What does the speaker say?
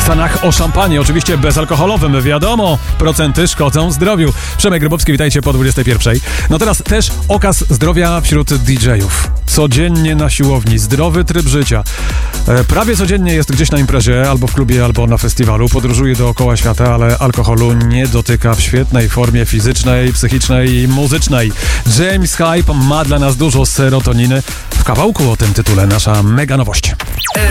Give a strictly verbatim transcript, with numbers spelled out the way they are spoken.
Stanach o szampanie, oczywiście bezalkoholowym, wiadomo, procenty szkodzą zdrowiu. Przemek Grabowski, witajcie po dwudziestej pierwszej. No teraz też okaz zdrowia wśród didżejów. Codziennie na siłowni, zdrowy tryb życia. E, prawie codziennie jest gdzieś na imprezie, albo w klubie, albo na festiwalu. Podróżuje dookoła świata, ale alkoholu nie dotyka w świetnej formie fizycznej, psychicznej i muzycznej. James Hype ma dla nas dużo serotoniny. W kawałku o tym tytule nasza mega nowość.